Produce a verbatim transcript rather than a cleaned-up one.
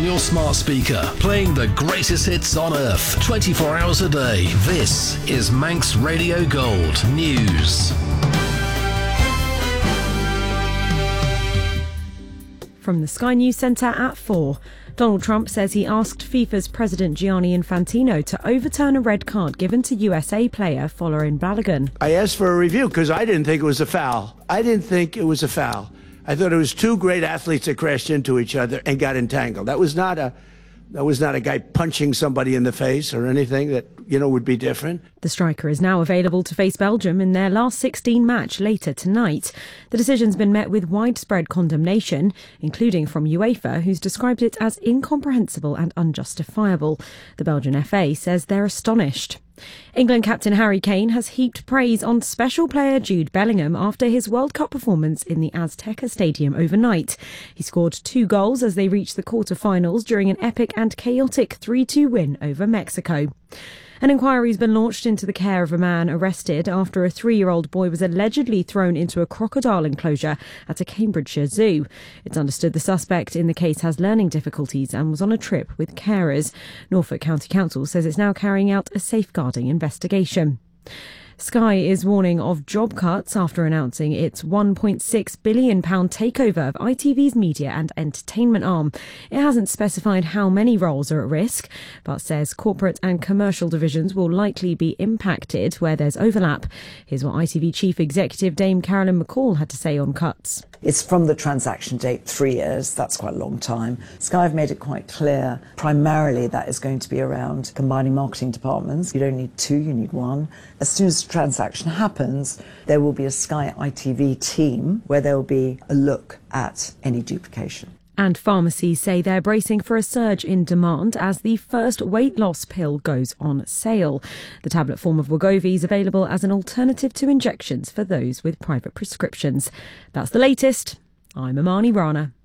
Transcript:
on your smart speaker, playing the greatest hits on earth, twenty-four hours a day. This is Manx Radio Gold News. From the Sky News Centre at four. Donald Trump says he asked FIFA's president Gianni Infantino to overturn a red card given to U S A player Folarin Balogun. I asked for a review because I didn't think it was a foul. I didn't think it was a foul. I thought it was two great athletes that crashed into each other and got entangled. That was not a that was not a guy punching somebody in the face or anything that, you know, would be different. The striker is now available to face Belgium in their last sixteen match later tonight. The decision's been met with widespread condemnation, including from UEFA, who's described it as incomprehensible and unjustifiable. The Belgian F A says they're astonished. England captain Harry Kane has heaped praise on special player Jude Bellingham after his World Cup performance in the Azteca Stadium overnight. He scored two goals as they reached the quarter-finals during an epic and chaotic three two win over Mexico. An inquiry has been launched into the care of a man arrested after a three-year-old boy was allegedly thrown into a crocodile enclosure at a Cambridgeshire zoo. It's understood the suspect in the case has learning difficulties and was on a trip with carers. Norfolk County Council says it's now carrying out a safeguarding investigation. Sky is warning of job cuts after announcing its one point six billion pounds takeover of I T V's media and entertainment arm. It hasn't specified how many roles are at risk, but says corporate and commercial divisions will likely be impacted where there's overlap. Here's what I T V Chief Executive Dame Carolyn McCall had to say on cuts. It's from the transaction date, three years. That's quite a long time. Sky have made it quite clear. Primarily, that is going to be around combining marketing departments. You don't need two, you need one. As soon as the transaction happens, there will be a Sky I T V team where there will be a look at any duplication. And pharmacies say they're bracing for a surge in demand as the first weight loss pill goes on sale. The tablet form of Wegovy is available as an alternative to injections for those with private prescriptions. That's the latest. I'm Amani Rana.